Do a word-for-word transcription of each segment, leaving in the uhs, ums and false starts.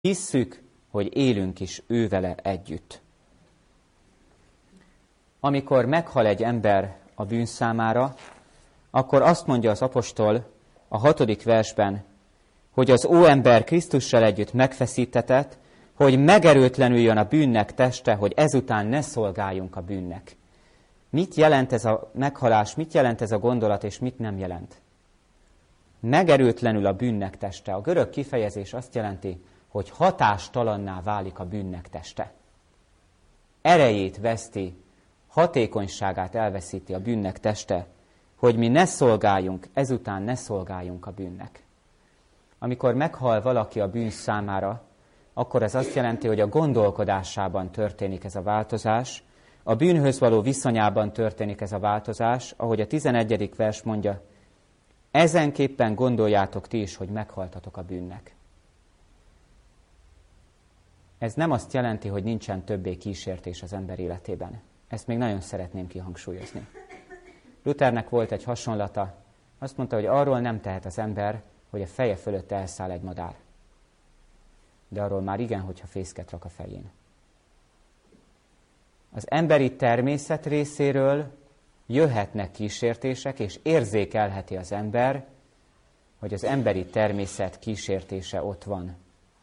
hisszük, hogy élünk is ő vele együtt. Amikor meghal egy ember a bűn számára, akkor azt mondja az apostol a hatodik versben, hogy az óember Krisztussal együtt megfeszítetett, hogy megerőtlenüljön a bűnnek teste, hogy ezután ne szolgáljunk a bűnnek. Mit jelent ez a meghalás, mit jelent ez a gondolat, és mit nem jelent? Megerőtlenül a bűnnek teste. A görög kifejezés azt jelenti, hogy hatástalanná válik a bűnnek teste. Erejét veszti, hatékonyságát elveszíti a bűnnek teste, hogy mi ne szolgáljunk, ezután ne szolgáljunk a bűnnek. Amikor meghal valaki a bűn számára, akkor ez azt jelenti, hogy a gondolkodásában történik ez a változás, a bűnhöz való viszonyában történik ez a változás, ahogy a tizenegyedik vers mondja, ezenképpen gondoljátok ti is, hogy meghaltatok a bűnnek. Ez nem azt jelenti, hogy nincsen többé kísértés az ember életében. Ezt még nagyon szeretném kihangsúlyozni. Luthernek volt egy hasonlata, azt mondta, hogy arról nem tehet az ember, hogy a feje fölött elszáll egy madár. De arról már igen, hogyha fészket rak a fején. Az emberi természet részéről jöhetnek kísértések, és érzékelheti az ember, hogy az emberi természet kísértése ott van.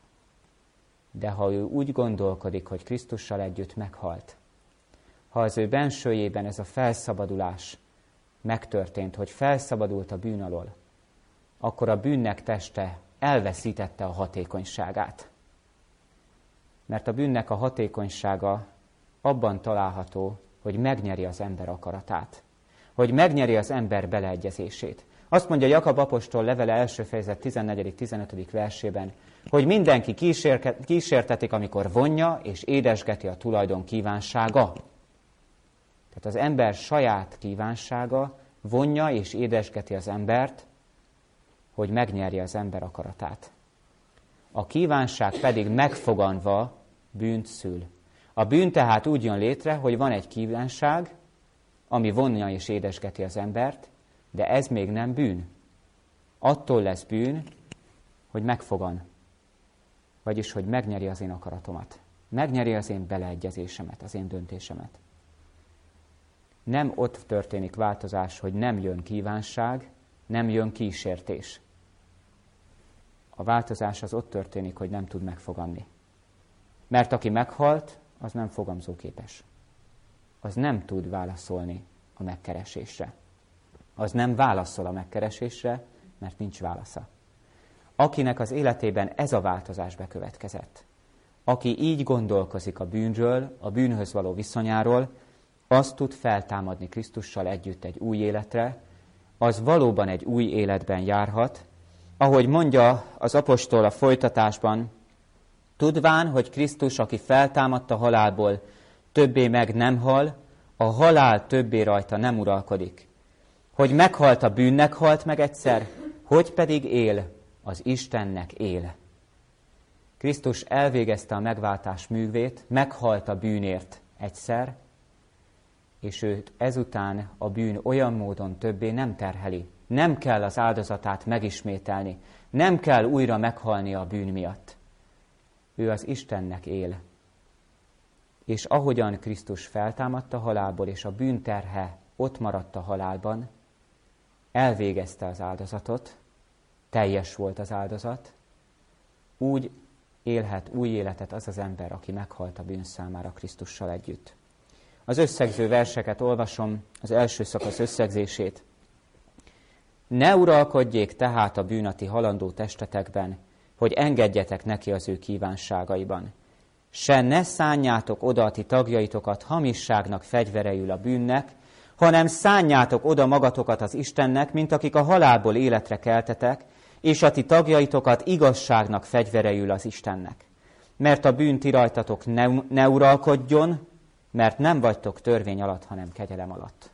De ha ő úgy gondolkodik, hogy Krisztussal együtt meghalt, ha az ő bensőjében ez a felszabadulás megtörtént, hogy felszabadult a bűn alól, akkor a bűnnek teste elveszítette a hatékonyságát. Mert a bűnnek a hatékonysága abban található, hogy megnyeri az ember akaratát, hogy megnyeri az ember beleegyezését. Azt mondja Jakab apostol levele első fejezet tizennegyedik-tizenötödik versében, hogy mindenki kísértetik, amikor vonja és édesgeti a tulajdon kívánsága. Tehát az ember saját kívánsága vonja és édesgeti az embert, hogy megnyerje az ember akaratát. A kívánság pedig megfoganva bűnt szül. A bűn tehát úgy jön létre, hogy van egy kívánság, ami vonja és édesgeti az embert, de ez még nem bűn. Attól lesz bűn, hogy megfogan. Vagyis, hogy megnyeri az én akaratomat. Megnyeri az én beleegyezésemet, az én döntésemet. Nem ott történik változás, hogy nem jön kívánság, nem jön kísértés. A változás az ott történik, hogy nem tud megfoganni. Mert aki meghalt, az nem fogamzóképes. Az nem tud válaszolni a megkeresésre. Az nem válaszol a megkeresésre, mert nincs válasza. Akinek az életében ez a változás bekövetkezett, aki így gondolkozik a bűnről, a bűnhöz való viszonyáról, az tud feltámadni Krisztussal együtt egy új életre, az valóban egy új életben járhat, ahogy mondja az apostol a folytatásban, tudván, hogy Krisztus, aki feltámadt a halálból, többé meg nem hal, a halál többé rajta nem uralkodik. Hogy meghalt a bűnnek halt meg egyszer, hogy pedig él, az Istennek él. Krisztus elvégezte a megváltás művét, meghalt a bűnért egyszer, és őt ezután a bűn olyan módon többé nem terheli. Nem kell az áldozatát megismételni, nem kell újra meghalni a bűn miatt. Ő az Istennek él. És ahogyan Krisztus feltámadt a halálból, és a bűnterhe ott maradt a halálban, elvégezte az áldozatot, teljes volt az áldozat, úgy élhet új életet az az ember, aki meghalt a bűn számára Krisztussal együtt. Az összegző verseket olvasom, az első szakasz összegzését. Ne uralkodjék tehát a bűn a ti halandó testetekben, hogy engedjetek neki az ő kívánságaiban. Se ne szánjátok oda a ti tagjaitokat hamisságnak fegyvereül a bűnnek, hanem szánjátok oda magatokat az Istennek, mint akik a halálból életre keltetek, és a ti tagjaitokat igazságnak fegyvereül az Istennek. Mert a bűn ti rajtatok ne, ne uralkodjon, mert nem vagytok törvény alatt, hanem kegyelem alatt.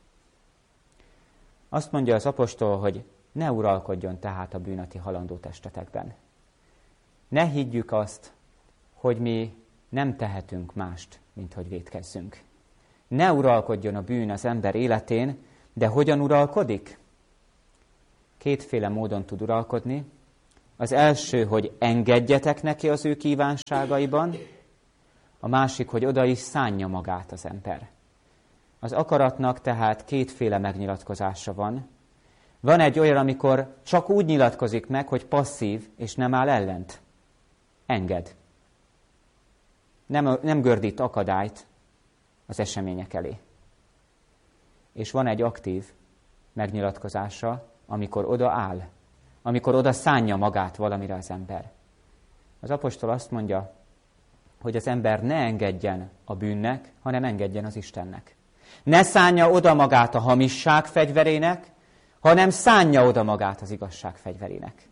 Azt mondja az apostol, hogy ne uralkodjon tehát a bűn a ti halandó testetekben. Ne higgyük azt, hogy mi nem tehetünk mást, mint hogy vétkezzünk. Ne uralkodjon a bűn az ember életén, de hogyan uralkodik? Kétféle módon tud uralkodni. Az első, hogy engedjetek neki az ő kívánságaiban, a másik, hogy oda is szánja magát az ember. Az akaratnak tehát kétféle megnyilatkozása van. Van egy olyan, amikor csak úgy nyilatkozik meg, hogy passzív, és nem áll ellent. Enged. Nem, nem gördít akadályt az események elé. És van egy aktív megnyilatkozása, amikor oda áll, amikor oda szánja magát valamire az ember. Az apostol azt mondja, hogy az ember ne engedjen a bűnnek, hanem engedjen az Istennek. Ne szánja oda magát a hamisság fegyverének, hanem szánja oda magát az igazság fegyverének.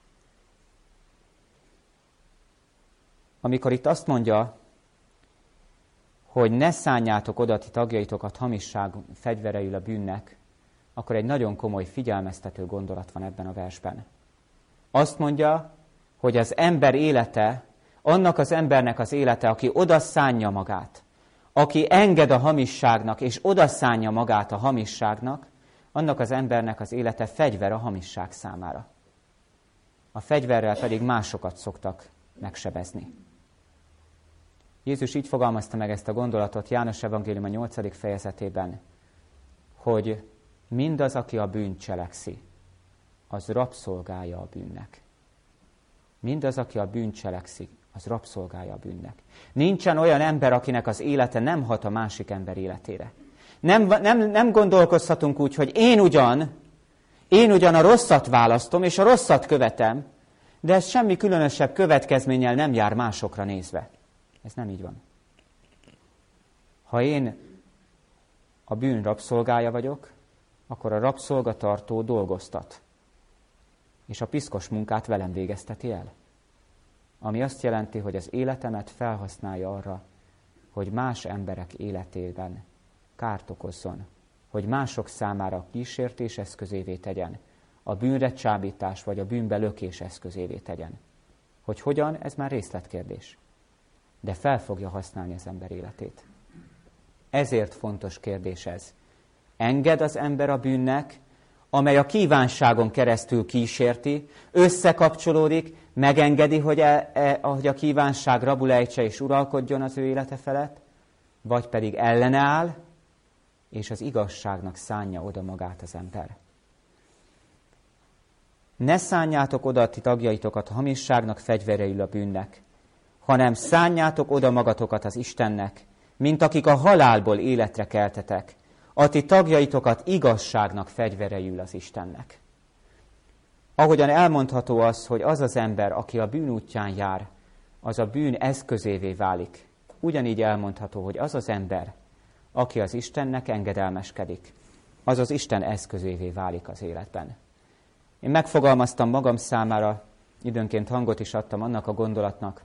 Amikor itt azt mondja, hogy ne szánjátok oda ti tagjaitokat hamisság fegyvereül a bűnnek, akkor egy nagyon komoly figyelmeztető gondolat van ebben a versben. Azt mondja, hogy az ember élete, annak az embernek az élete, aki oda szánja magát, aki enged a hamisságnak, és oda szánja magát a hamisságnak, annak az embernek az élete fegyver a hamisság számára. A fegyverrel pedig másokat szoktak megsebezni. Jézus így fogalmazta meg ezt a gondolatot János evangélium a nyolcadik fejezetében, hogy mindaz, aki a bűnt cselekszi, az rabszolgája a bűnnek. Mindaz, aki a bűnt cselekszi, az rabszolgája a bűnnek. Nincsen olyan ember, akinek az élete nem hat a másik ember életére. Nem, nem, nem gondolkozhatunk úgy, hogy én ugyan, én ugyan a rosszat választom, és a rosszat követem, de ez semmi különösebb következménnyel nem jár másokra nézve. Ez nem így van. Ha én a bűn rabszolgája vagyok, akkor a rabszolgatartó dolgoztat, és a piszkos munkát velem végezteti el. Ami azt jelenti, hogy az életemet felhasználja arra, hogy más emberek életében kárt okozzon, hogy mások számára kísértés eszközévé tegyen, a bűnre csábítás vagy a bűnbe lökés eszközévé tegyen. Hogy hogyan, ez már részletkérdés. De fel fogja használni az ember életét. Ezért fontos kérdés ez. Enged az ember a bűnnek, amely a kívánságon keresztül kísérti, összekapcsolódik, megengedi, hogy, e, e, hogy a kívánság rabulejtse és uralkodjon az ő élete felett, vagy pedig ellene áll, és az igazságnak szánja oda magát az ember. Ne szánjátok oda ti tagjaitokat a hamisságnak fegyvereül a bűnnek, hanem szánjátok oda magatokat az Istennek, mint akik a halálból életre keltetek, a ti tagjaitokat igazságnak fegyvereül az Istennek. Ahogyan elmondható az, hogy az az ember, aki a bűn útján jár, az a bűn eszközévé válik. Ugyanígy elmondható, hogy az az ember, aki az Istennek engedelmeskedik, az az Isten eszközévé válik az életben. Én megfogalmaztam magam számára, időnként hangot is adtam annak a gondolatnak,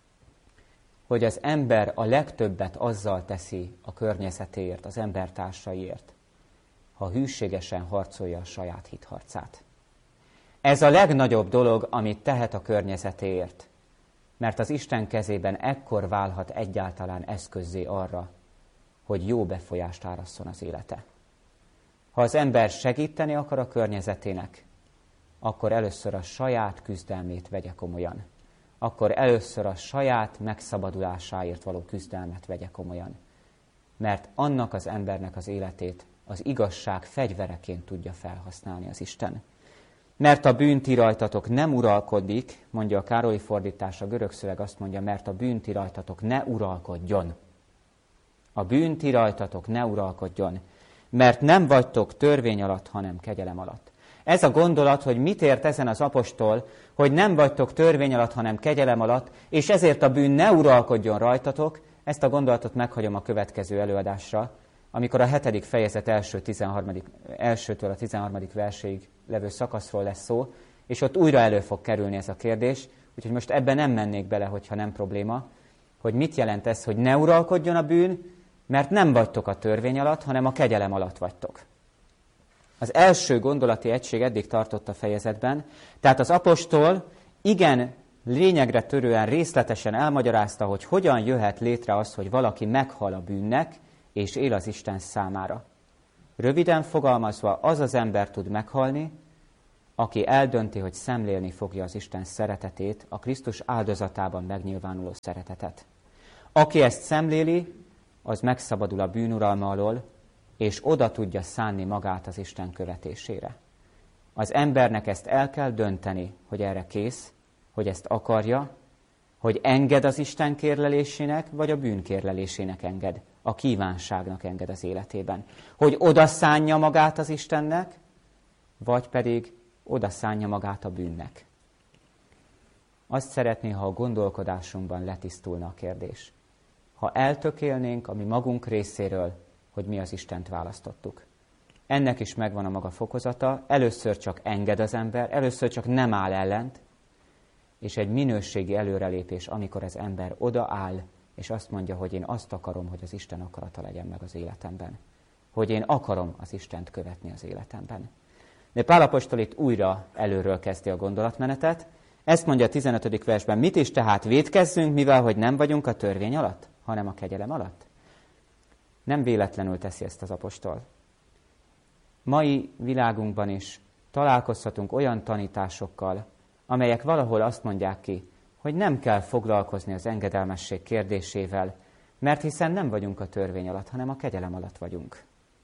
hogy az ember a legtöbbet azzal teszi a környezetéért, az embertársaiért, ha hűségesen harcolja a saját hitharcát. Ez a legnagyobb dolog, amit tehet a környezetéért, mert az Isten kezében ekkor válhat egyáltalán eszközzé arra, hogy jó befolyást árasszon az élete. Ha az ember segíteni akar a környezetének, akkor először a saját küzdelmét vegye komolyan. Akkor először a saját megszabadulásáért való küzdelmet vegye komolyan. Mert annak az embernek az életét az igazság fegyvereként tudja felhasználni az Isten. Mert a bűn ti rajtatok nem uralkodik, mondja a Károlyi fordítás, a görög szöveg azt mondja, mert a bűn ti rajtatok ne uralkodjon. A bűn ti rajtatok ne uralkodjon, mert nem vagytok törvény alatt, hanem kegyelem alatt. Ez a gondolat, hogy mit ért ezen az apostol, hogy nem vagytok törvény alatt, hanem kegyelem alatt, és ezért a bűn ne uralkodjon rajtatok, ezt a gondolatot meghagyom a következő előadásra, amikor a hetedik fejezet első tizenharmadik, elsőtől a tizenharmadik verséig levő szakaszról lesz szó, és ott újra elő fog kerülni ez a kérdés, úgyhogy most ebben nem mennék bele, hogyha nem probléma, hogy mit jelent ez, hogy ne uralkodjon a bűn, mert nem vagytok a törvény alatt, hanem a kegyelem alatt vagytok. Az első gondolati egység eddig tartott a fejezetben, tehát az apostol igen lényegre törően, részletesen elmagyarázta, hogy hogyan jöhet létre az, hogy valaki meghal a bűnnek, és él az Isten számára. Röviden fogalmazva, az az ember tud meghalni, aki eldönti, hogy szemlélni fogja az Isten szeretetét, a Krisztus áldozatában megnyilvánuló szeretetet. Aki ezt szemléli, az megszabadul a bűnuralma alól, és oda tudja szánni magát az Isten követésére. Az embernek ezt el kell dönteni, hogy erre kész, hogy ezt akarja, hogy enged az Isten kérlelésének, vagy a bűn kérlelésének enged, a kívánságnak enged az életében. Hogy oda szánja magát az Istennek, vagy pedig oda szánja magát a bűnnek. Azt szeretné, ha a gondolkodásunkban letisztulna a kérdés. Ha eltökélnénk a mi magunk részéről, hogy mi az Istent választottuk. Ennek is megvan a maga fokozata, először csak enged az ember, először csak nem áll ellent, és egy minőségi előrelépés, amikor az ember odaáll, és azt mondja, hogy én azt akarom, hogy az Isten akarata legyen meg az életemben. Hogy én akarom az Istent követni az életemben. De Pál apostol itt újra előről kezdi a gondolatmenetet. Ezt mondja a tizenötödik versben, mit is tehát vétkezzünk, mivel hogy nem vagyunk a törvény alatt, hanem a kegyelem alatt? Nem véletlenül teszi ezt az apostol. Mai világunkban is találkozhatunk olyan tanításokkal, amelyek valahol azt mondják ki, hogy nem kell foglalkozni az engedelmesség kérdésével, mert hiszen nem vagyunk a törvény alatt, hanem a kegyelem alatt vagyunk.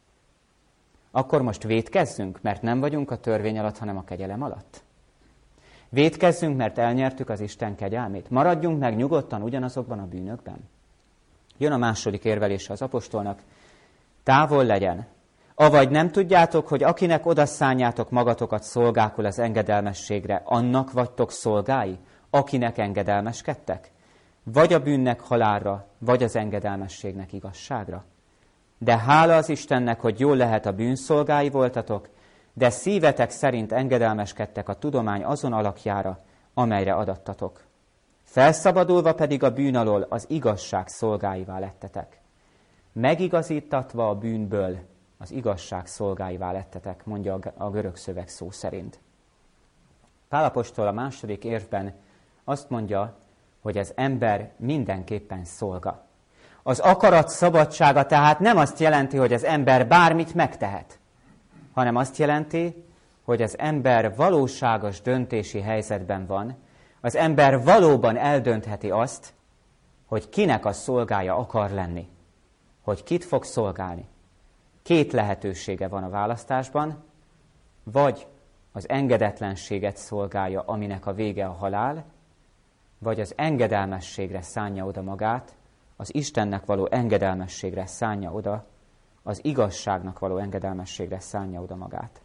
Akkor most vétkezzünk, mert nem vagyunk a törvény alatt, hanem a kegyelem alatt? Vétkezzünk, mert elnyertük az Isten kegyelmét? Maradjunk meg nyugodtan ugyanazokban a bűnökben? Jön a második érvelése az apostolnak. Távol legyen. Avagy nem tudjátok, hogy akinek odaszánjátok magatokat szolgákul az engedelmességre, annak vagytok szolgái, akinek engedelmeskedtek? Vagy a bűnnek halálra, vagy az engedelmességnek igazságra. De hála az Istennek, hogy jól lehet a bűnszolgái voltatok, de szívetek szerint engedelmeskedtek a tudomány azon alakjára, amelyre adattatok. Felszabadulva pedig a bűn alól az igazság szolgáivá lettetek. Megigazítatva a bűnből az igazság szolgáivá lettetek, mondja a görög szöveg szó szerint. Pál apostol a második érvben azt mondja, hogy az ember mindenképpen szolga. Az akarat szabadsága tehát nem azt jelenti, hogy az ember bármit megtehet, hanem azt jelenti, hogy az ember valóságos döntési helyzetben van, az ember valóban eldöntheti azt, hogy kinek a szolgája akar lenni, hogy kit fog szolgálni. Két lehetősége van a választásban, vagy az engedetlenséget szolgálja, aminek a vége a halál, vagy az engedelmességre szánja oda magát, az Istennek való engedelmességre szánja oda, az igazságnak való engedelmességre szánja oda magát.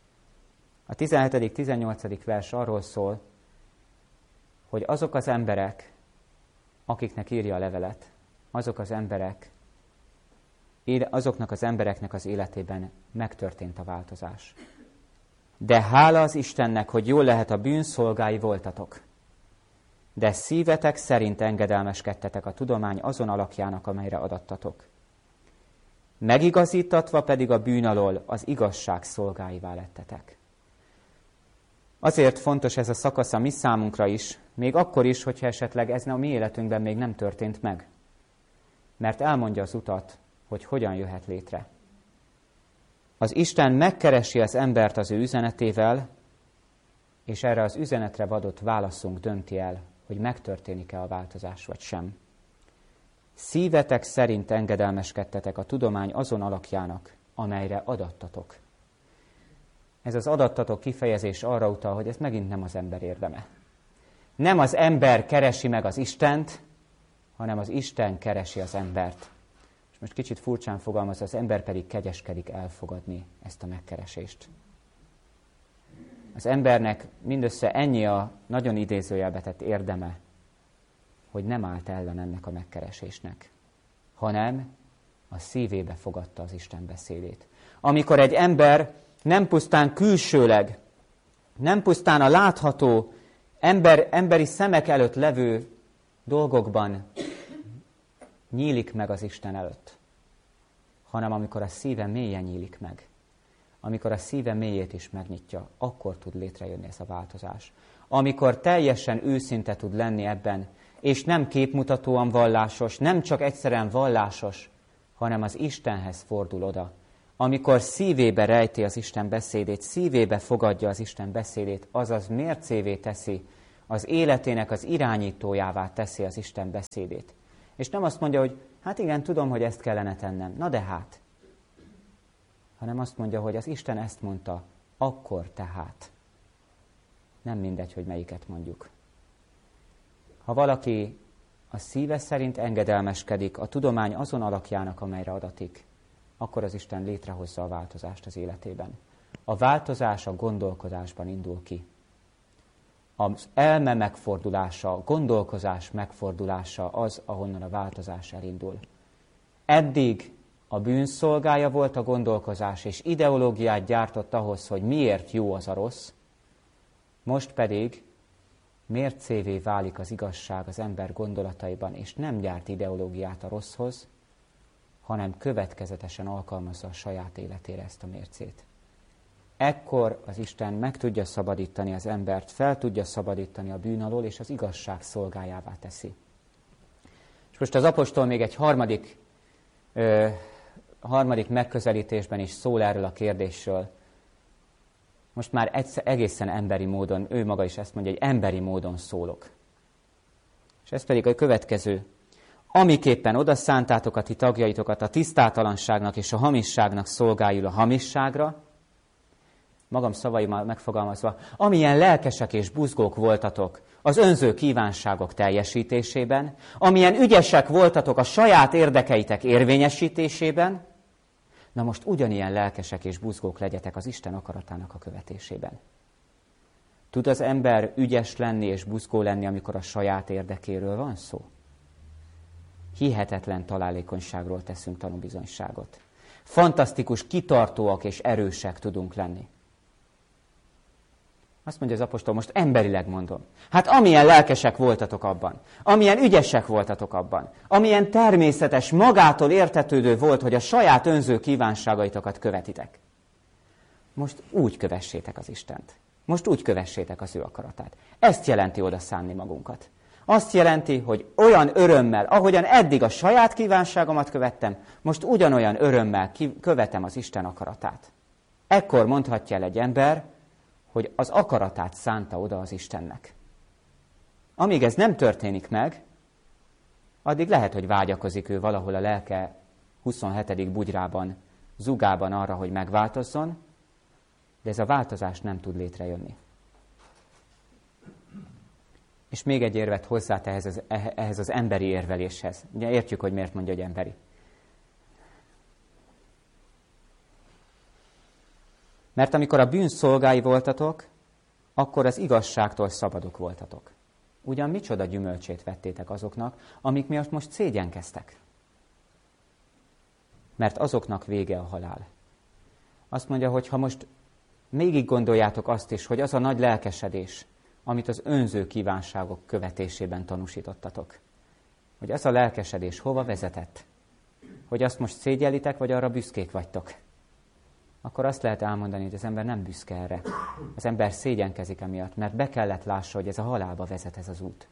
A tizenhetedik tizennyolcadik vers arról szól, hogy azok az emberek, akiknek írja a levelet, azok az emberek, azoknak az embereknek az életében megtörtént a változás. De hála az Istennek, hogy jól lehet a bűnszolgái voltatok, de szívetek szerint engedelmeskedtetek a tudomány azon alakjának, amelyre adattatok. Megigazítatva pedig a bűn alól az igazság szolgáivá lettetek. Azért fontos ez a szakasz a mi számunkra is, még akkor is, hogyha esetleg ez a mi életünkben még nem történt meg. Mert elmondja az utat, hogy hogyan jöhet létre. Az Isten megkeresi az embert az ő üzenetével, és erre az üzenetre adott válaszunk dönti el, hogy megtörténik-e a változás vagy sem. Szívetek szerint engedelmeskedtetek a tudomány azon alakjának, amelyre adattatok. Ez az adattatok kifejezés arra utal, hogy ez megint nem az ember érdeme. Nem az ember keresi meg az Istent, hanem az Isten keresi az embert. És most kicsit furcsán fogalmaz, az ember pedig kegyeskedik elfogadni ezt a megkeresést. Az embernek mindössze ennyi a nagyon idézőjelbe tett érdeme, hogy nem állt ellen ennek a megkeresésnek, hanem a szívébe fogadta az Isten beszédét. Amikor egy ember nem pusztán külsőleg, nem pusztán a látható, ember, emberi szemek előtt levő dolgokban nyílik meg az Isten előtt, hanem amikor a szíve mélyen nyílik meg, amikor a szíve mélyét is megnyitja, akkor tud létrejönni ez a változás. Amikor teljesen őszinte tud lenni ebben, és nem képmutatóan vallásos, nem csak egyszerűen vallásos, hanem az Istenhez fordul oda, amikor szívébe rejti az Isten beszédét, szívébe fogadja az Isten beszédét, azaz mércévé teszi, az életének az irányítójává teszi az Isten beszédét. És nem azt mondja, hogy hát igen, tudom, hogy ezt kellene tennem, na de hát. Hanem azt mondja, hogy az Isten ezt mondta, akkor tehát. Nem mindegy, hogy melyiket mondjuk. Ha valaki a szíve szerint engedelmeskedik a tudomány azon alakjának, amelyre adatik, akkor az Isten létrehozza a változást az életében. A változás a gondolkodásban indul ki. Az elme megfordulása, a gondolkozás megfordulása az, ahonnan a változás elindul. Eddig a bűn szolgája volt a gondolkozás, és ideológiát gyártott ahhoz, hogy miért jó az a rossz, most pedig mércévé válik az igazság az ember gondolataiban, és nem gyárt ideológiát a rosszhoz, hanem következetesen alkalmazza a saját életére ezt a mércét. Ekkor az Isten meg tudja szabadítani az embert, fel tudja szabadítani a bűn alól, és az igazság szolgájává teszi. És most az apostol még egy harmadik, ö, harmadik megközelítésben is szól erről a kérdésről. Most már egyszer, egészen emberi módon, ő maga is ezt mondja, hogy emberi módon szólok. És ez pedig a következő. Amiképpen oda szántátok a ti tagjaitokat a tisztátalanságnak és a hamisságnak szolgáljul a hamisságra, magam szavaimmal megfogalmazva, amilyen lelkesek és buzgók voltatok az önző kívánságok teljesítésében, amilyen ügyesek voltatok a saját érdekeitek érvényesítésében, na most ugyanilyen lelkesek és buzgók legyetek az Isten akaratának a követésében. Tud az ember ügyes lenni és buzgó lenni, amikor a saját érdekéről van szó? Hihetetlen találékonyságról teszünk tanúbizonyságot. Fantasztikus, kitartóak és erősek tudunk lenni. Azt mondja az apostol, most emberileg mondom. Hát amilyen lelkesek voltatok abban, amilyen ügyesek voltatok abban, amilyen természetes, magától értetődő volt, hogy a saját önző kívánságaitokat követitek. Most úgy kövessétek az Istent. Most úgy kövessétek az ő akaratát. Ezt jelenti oda szánni magunkat. Azt jelenti, hogy olyan örömmel, ahogyan eddig a saját kívánságomat követtem, most ugyanolyan örömmel követem az Isten akaratát. Ekkor mondhatja el egy ember, hogy az akaratát szánta oda az Istennek. Amíg ez nem történik meg, addig lehet, hogy vágyakozik ő valahol a lelke huszonhetedik bugyrában, zugában arra, hogy megváltozzon, de ez a változás nem tud létrejönni. És még egy érvet hozzá ehhez az, ehhez az emberi érveléshez. Ugye értjük, hogy miért mondja, hogy emberi. Mert amikor a bűn szolgái voltatok, akkor az igazságtól szabadok voltatok. Ugyan micsoda gyümölcsét vettétek azoknak, amik miatt most szégyenkeztek? Mert azoknak vége a halál. Azt mondja, hogy ha most mégig gondoljátok azt is, hogy az a nagy lelkesedés, amit az önző kívánságok követésében tanúsítottatok, hogy ez a lelkesedés hova vezetett? Hogy azt most szégyellitek, vagy arra büszkék vagytok? Akkor azt lehet elmondani, hogy az ember nem büszke erre. Az ember szégyenkezik emiatt, mert be kellett lássa, hogy ez a halálba vezet ez az út.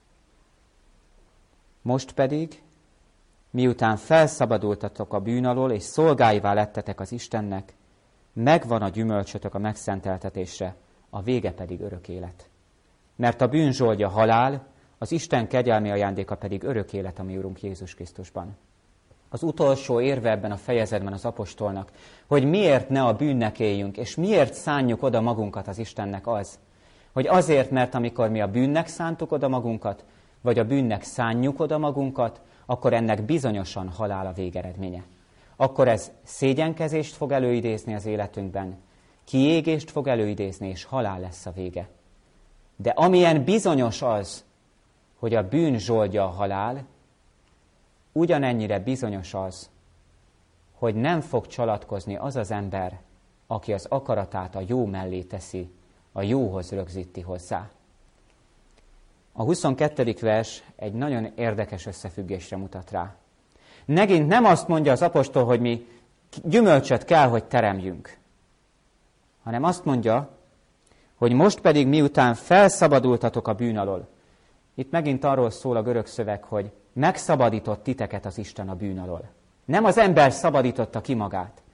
Most pedig, miután felszabadultatok a bűn alól, és szolgáivá lettetek az Istennek, megvan a gyümölcsötök a megszenteltetésre, a vége pedig örök élet. Mert a bűn zsoldja halál, az Isten kegyelmi ajándéka pedig örök élet a mi Urunk Jézus Krisztusban. Az utolsó érve ebben a fejezetben az apostolnak, hogy miért ne a bűnnek éljünk, és miért szánjuk oda magunkat az Istennek az, hogy azért, mert amikor mi a bűnnek szántuk oda magunkat, vagy a bűnnek szánjuk oda magunkat, akkor ennek bizonyosan halál a végeredménye. Akkor ez szégyenkezést fog előidézni az életünkben, kiégést fog előidézni, és halál lesz a vége. De amilyen bizonyos az, hogy a bűn zsoldja a halál, ugyanennyire bizonyos az, hogy nem fog csalatkozni az az ember, aki az akaratát a jó mellé teszi, a jóhoz rögzíti hozzá. A huszonkettedik vers egy nagyon érdekes összefüggésre mutat rá. Megint nem azt mondja az apostol, hogy mi gyümölcsöt kell, hogy teremjünk, hanem azt mondja, hogy most pedig miután felszabadultatok a bűn alól. Itt megint arról szól a görög szöveg, hogy megszabadított titeket az Isten a bűn alól. Nem az ember szabadította ki magát.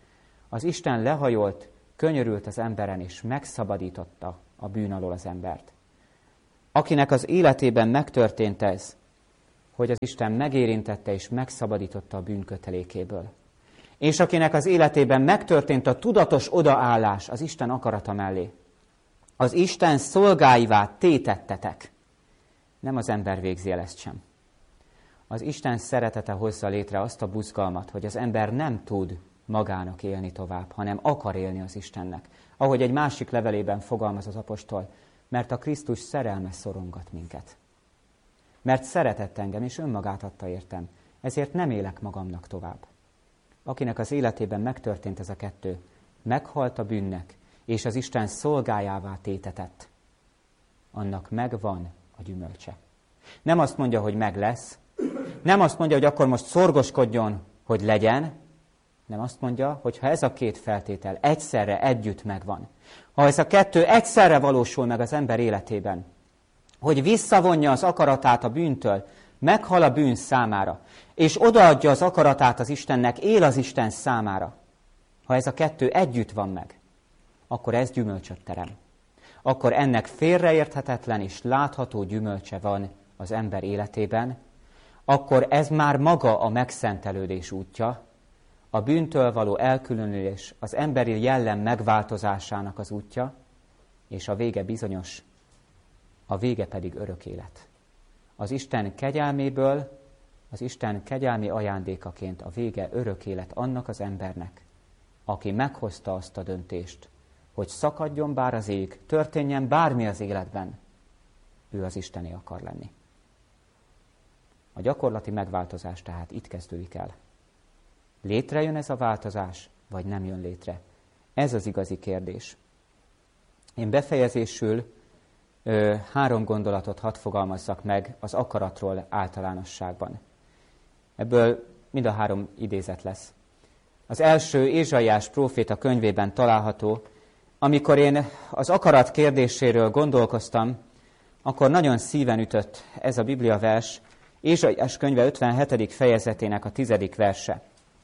Az Isten lehajolt, könyörült az emberen, és megszabadította a bűn alól az embert. Akinek az életében megtörtént ez, hogy az Isten megérintette és megszabadította a bűn kötelékéből. És akinek az életében megtörtént a tudatos odaállás az Isten akarata mellé. Az Isten szolgáivá tétettetek. Nem az ember végzi el ezt sem. Az Isten szeretete hozza létre azt a buzgalmat, hogy az ember nem tud magának élni tovább, hanem akar élni az Istennek. Ahogy egy másik levelében fogalmaz az apostol, mert a Krisztus szerelme szorongat minket. Mert szeretett engem, és önmagát adta értem, ezért nem élek magamnak tovább. Akinek az életében megtörtént ez a kettő, meghalt a bűnnek, és az Isten szolgájává tétetett, annak megvan a gyümölcse. Nem azt mondja, hogy meg lesz, nem azt mondja, hogy akkor most szorgoskodjon, hogy legyen, nem azt mondja, hogy ha ez a két feltétel egyszerre együtt megvan, ha ez a kettő egyszerre valósul meg az ember életében, hogy visszavonja az akaratát a bűntől, meghal a bűn számára, és odaadja az akaratát az Istennek, él az Isten számára, ha ez a kettő együtt van meg, akkor ez gyümölcsöt terem. Akkor ennek félreérthetetlen és látható gyümölcse van az ember életében, akkor ez már maga a megszentelődés útja, a bűntől való elkülönülés, az emberi jellem megváltozásának az útja, és a vége bizonyos, a vége pedig örök élet. Az Isten kegyelméből, az Isten kegyelmi ajándékaként a vége örök élet annak az embernek, aki meghozta azt a döntést, hogy szakadjon bár az ég, történjen bármi az életben, ő az Istené akar lenni. A gyakorlati megváltozás tehát itt kezdődik el. Létrejön ez a változás, vagy nem jön létre? Ez az igazi kérdés. Én befejezésül ö, három gondolatot hadd fogalmazzak meg az akaratról általánosságban. Ebből mind a három idézet lesz. Az első Ézsaiás próféta könyvében található, amikor én az akarat kérdéséről gondolkoztam, akkor nagyon szíven ütött ez a Biblia vers, Ézsaiás könyve ötvenhetedik fejezetének a tizedik verse.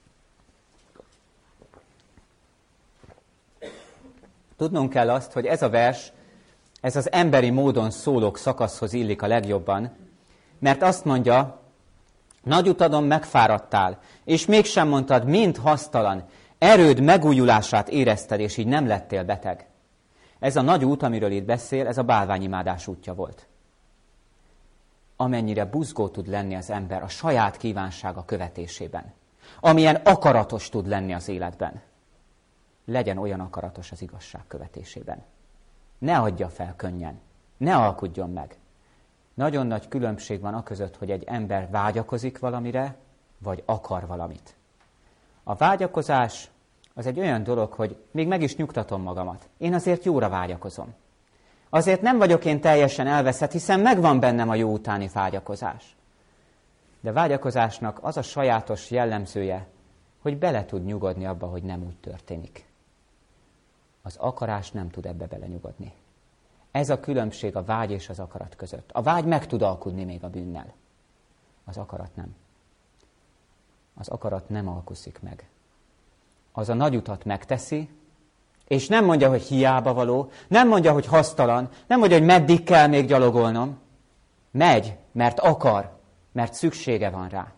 Tudnunk kell azt, hogy ez a vers, ez az emberi módon szólók szakaszhoz illik a legjobban, mert azt mondja, nagy utadon megfáradtál, és mégsem mondtad, mind hasztalan, erőd megújulását érezted, és így nem lettél beteg. Ez a nagy út, amiről itt beszél, ez a bálványimádás útja volt. Amennyire buzgó tud lenni az ember a saját kívánsága követésében. Amilyen akaratos tud lenni az életben. Legyen olyan akaratos az igazság követésében. Ne adja fel könnyen. Ne alkudjon meg. Nagyon nagy különbség van aközött, hogy egy ember vágyakozik valamire, vagy akar valamit. A vágyakozás az egy olyan dolog, hogy még meg is nyugtatom magamat. Én azért jóra vágyakozom. Azért nem vagyok én teljesen elveszett, hiszen megvan bennem a jó utáni vágyakozás. De vágyakozásnak az a sajátos jellemzője, hogy bele tud nyugodni abba, hogy nem úgy történik. Az akarás nem tud ebbe belenyugodni. Ez a különbség a vágy és az akarat között. A vágy meg tud alkudni még a bűnnel. Az akarat nem. Az akarat nem alkuszik meg. Az a nagy utat megteszi, és nem mondja, hogy hiába való, nem mondja, hogy hasztalan, nem mondja, hogy meddig kell még gyalogolnom. Megy, mert akar, mert szüksége van rá.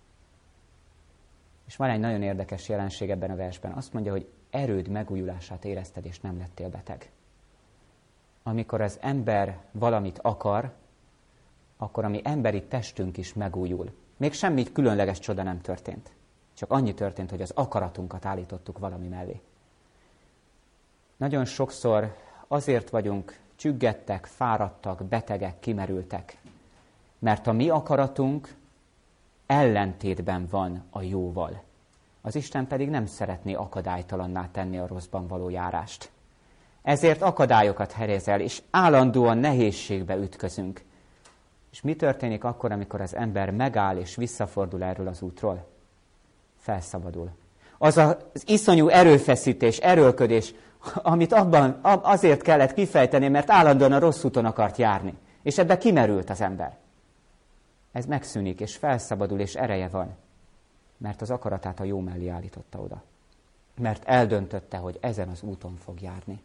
És van egy nagyon érdekes jelenség ebben a versben. Azt mondja, hogy erőd megújulását érezted, és nem lettél beteg. Amikor az ember valamit akar, akkor a mi emberi testünk is megújul. Még semmi különleges csoda nem történt. Csak annyi történt, hogy az akaratunkat állítottuk valami mellé. Nagyon sokszor azért vagyunk csüggettek, fáradtak, betegek, kimerültek, mert a mi akaratunk ellentétben van a jóval. Az Isten pedig nem szeretné akadálytalanná tenni a rosszban való járást. Ezért akadályokat helyezel, és állandóan nehézségbe ütközünk. És mi történik akkor, amikor az ember megáll és visszafordul erről az útról? Felszabadul. Az az iszonyú erőfeszítés, erőlködés, amit abban azért kellett kifejteni, mert állandóan a rossz úton akart járni. És ebbe kimerült az ember. Ez megszűnik, és felszabadul, és ereje van. Mert az akaratát a jó mellé állította oda. mert eldöntötte, hogy ezen az úton fog járni.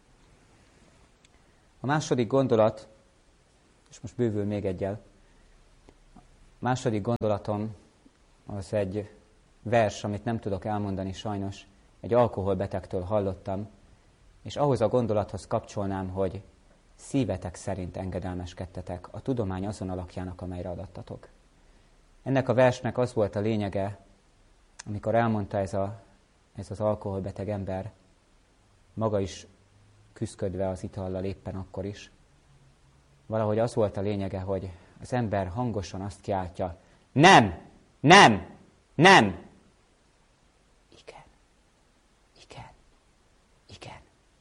A második gondolat, és most bővül még egyel, a második gondolatom az egy vers, amit nem tudok elmondani sajnos, egy alkoholbetegtől hallottam, és ahhoz a gondolathoz kapcsolnám, hogy szívetek szerint engedelmeskedtetek a tudomány azon alakjának, amelyre adattatok. Ennek a versnek az volt a lényege, amikor elmondta ez, a, ez az alkoholbeteg ember, maga is küszködve az itallal éppen akkor is, valahogy az volt a lényege, hogy az ember hangosan azt kiáltja, nem, nem, nem, igen, igen, igen.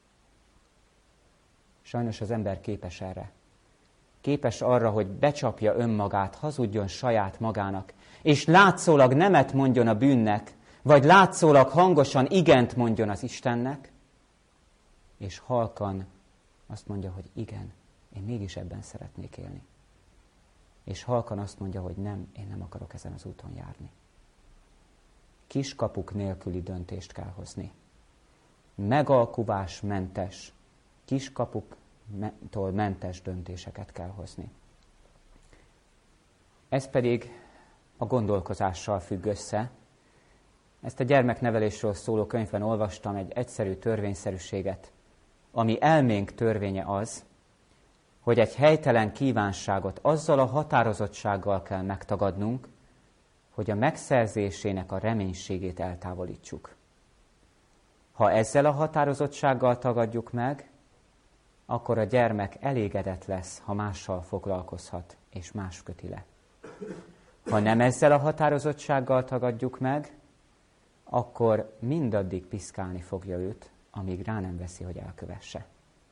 Sajnos az ember képes erre. Képes arra, hogy becsapja önmagát, hazudjon saját magának, és látszólag nemet mondjon a bűnnek, vagy látszólag hangosan igent mondjon az Istennek, és halkan azt mondja, hogy igen, én mégis ebben szeretnék élni. És halkan azt mondja, hogy nem, én nem akarok ezen az úton járni. Kiskapuk nélküli döntést kell hozni. Megalkuvásmentes, kiskapuktól mentes döntéseket kell hozni. Ez pedig a gondolkozással függ össze. Ezt a gyermeknevelésről szóló könyvben olvastam, egy egyszerű törvényszerűséget, ami elménk törvénye az, hogy egy helytelen kívánságot azzal a határozottsággal kell megtagadnunk, hogy a megszerzésének a reménységét eltávolítsuk. Ha ezzel a határozottsággal tagadjuk meg, akkor a gyermek elégedett lesz, ha mással foglalkozhat, és más köti le. Ha nem ezzel a határozottsággal tagadjuk meg, akkor mindaddig piszkálni fogja őt, amíg rá nem veszi, hogy elkövesse.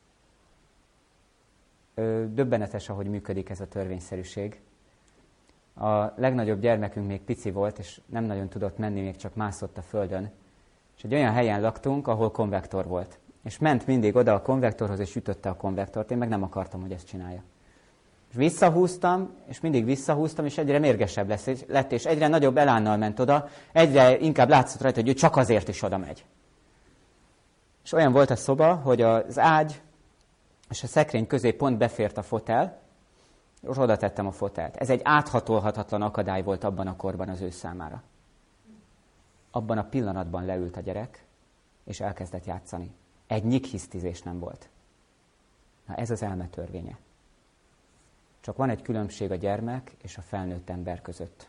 Döbbenetes, ahogy működik ez a törvényszerűség. A legnagyobb gyermekünk még pici volt, és nem nagyon tudott menni, még csak mászott a földön. És egy olyan helyen laktunk, ahol konvektor volt. És ment mindig oda a konvektorhoz, és ütötte a konvektort. Én meg nem akartam, hogy ezt csinálja. És visszahúztam, és mindig visszahúztam, és egyre mérgesebb lesz, lett, és egyre nagyobb elánnal ment oda, egyre inkább látszott rajta, hogy ő csak azért is oda megy. És olyan volt a szoba, hogy az ágy és a szekrény közé pont befért a fotel, és oda tettem a fotelt. Ez egy áthatolhatatlan akadály volt abban a korban az ő számára. Abban a pillanatban leült a gyerek, és elkezdett játszani. Egy nyighisztizés nem volt. Na ez az elme törvénye. Csak van egy különbség a gyermek és a felnőtt ember között.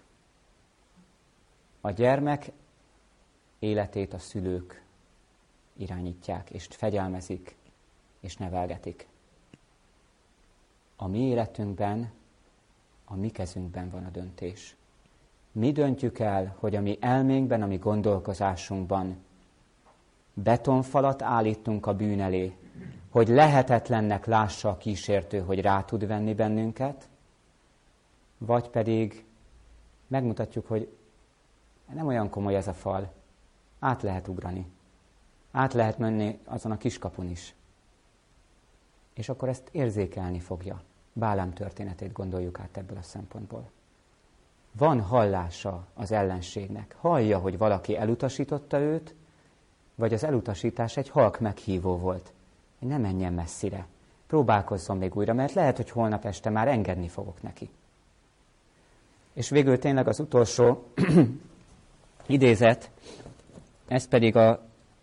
A gyermek életét a szülők irányítják, és fegyelmezik, és nevelgetik. A mi életünkben, a mi kezünkben van a döntés. Mi döntjük el, hogy a mi elménkben, a mi gondolkozásunkban betonfalat állítunk a bűn elé, hogy lehetetlennek lássa a kísértő, hogy rá tud venni bennünket, vagy pedig megmutatjuk, hogy nem olyan komoly ez a fal, át lehet ugrani, át lehet menni azon a kiskapun is. És akkor ezt érzékelni fogja. Bálám történetét gondoljuk át ebből a szempontból. Van hallása az ellenségnek. Hallja, hogy valaki elutasította őt, vagy az elutasítás egy halk meghívó volt. Hogy ne menjen messzire. Próbálkozzon még újra, mert lehet, hogy holnap este már engedni fogok neki. És végül tényleg az utolsó idézet, ez pedig a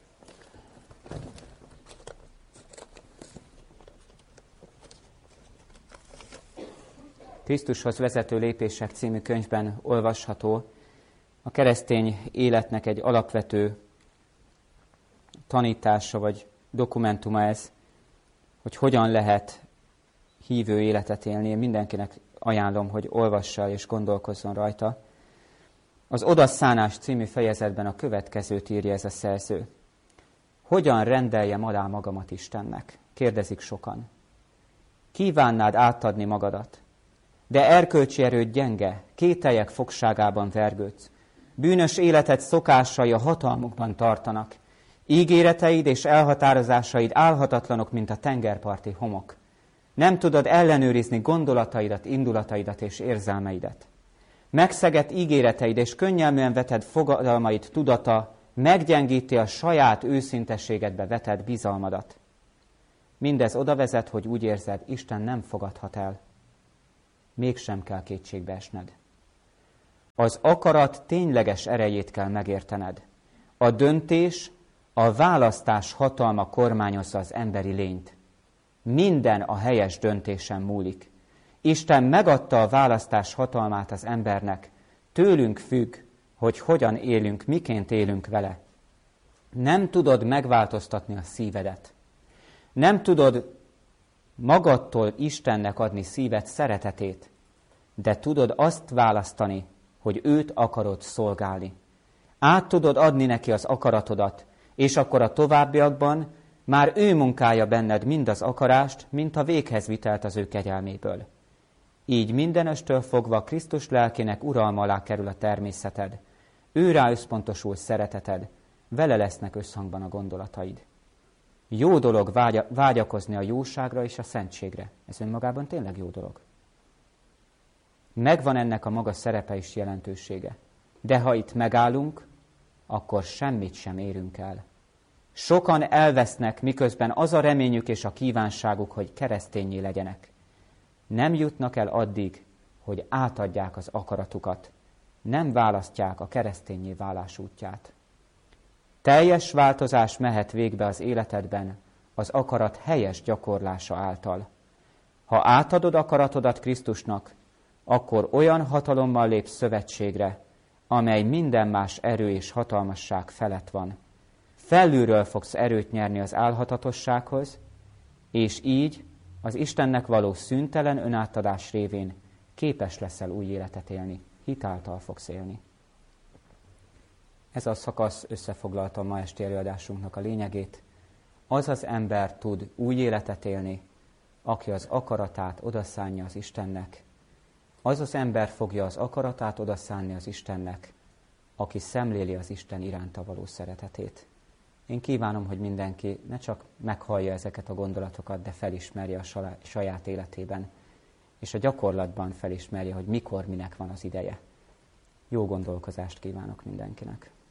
Krisztushoz vezető lépések című könyvben olvasható. A keresztény életnek egy alapvető tanítása vagy dokumentuma ez, hogy hogyan lehet hívő életet élni. Én mindenkinek ajánlom, hogy olvassa és gondolkozzon rajta. Az Odaszánás című fejezetben a következőt írja ez a szerző. Hogyan rendeljem alá magamat Istennek? Kérdezik sokan. Kívánnád átadni magadat, de erkölcsi erőd gyenge, kételyek fogságában vergődsz. Bűnös életed szokásai a hatalmukban tartanak. Ígéreteid és elhatározásaid álhatatlanok, mint a tengerparti homok. Nem tudod ellenőrizni gondolataidat, indulataidat és érzelmeidet. Megszegett ígéreteid és könnyelműen veted fogadalmaid tudata meggyengíti a saját őszintességedbe vetett bizalmadat. Mindez oda vezet, hogy úgy érzed, Isten nem fogadhat el. Mégsem kell kétségbe esned. Az akarat tényleges erejét kell megértened. A döntés, a választás hatalma kormányozza az emberi lényt. Minden a helyes döntésen múlik. Isten megadta a választás hatalmát az embernek. Tőlünk függ, hogy hogyan élünk, miként élünk vele. Nem tudod megváltoztatni a szívedet. Nem tudod magadtól Istennek adni szíved szeretetét, de tudod azt választani, hogy őt akarod szolgálni. Át tudod adni neki az akaratodat, és akkor a továbbiakban már ő munkálja benned mind az akarást, mint a véghez vitelt az ő kegyelméből. Így mindenestől fogva Krisztus lelkének uralma alá kerül a természeted. Ő rá összpontosul szereteted, vele lesznek összhangban a gondolataid. Jó dolog vágya, vágyakozni a jóságra és a szentségre. Ez önmagában tényleg jó dolog. Megvan ennek a maga szerepe és jelentősége. De ha itt megállunk, akkor semmit sem érünk el. Sokan elvesznek, miközben az a reményük és a kívánságuk, hogy kereszténnyé legyenek. Nem jutnak el addig, hogy átadják az akaratukat. Nem választják a kereszténnyé válás útját. Teljes változás mehet végbe az életedben az akarat helyes gyakorlása által. Ha átadod akaratodat Krisztusnak, akkor olyan hatalommal lépsz szövetségre, amely minden más erő és hatalmasság felett van. Felülről fogsz erőt nyerni az álhatatossághoz, és így az Istennek való szüntelen önátadás révén képes leszel új életet élni. Hitáltal fogsz élni. Ez a szakasz összefoglalta a ma esti előadásunknak a lényegét. Az az ember tud új életet élni, aki az akaratát odaszánja az Istennek. Az az ember fogja az akaratát odaszánni az Istennek, aki szemléli az Isten iránta való szeretetét. Én kívánom, hogy mindenki ne csak meghallja ezeket a gondolatokat, de felismerje a saját életében, és a gyakorlatban felismerje, hogy mikor, minek van az ideje. Jó gondolkozást kívánok mindenkinek!